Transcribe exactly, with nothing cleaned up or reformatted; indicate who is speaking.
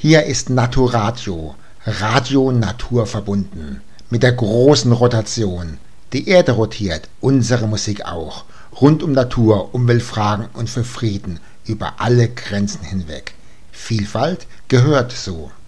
Speaker 1: Hier ist Naturadio, Radio Natur verbunden, mit der großen Rotation. Die Erde rotiert, unsere Musik auch, rund um Natur, Umweltfragen und für Frieden über alle Grenzen hinweg. Vielfalt gehört so.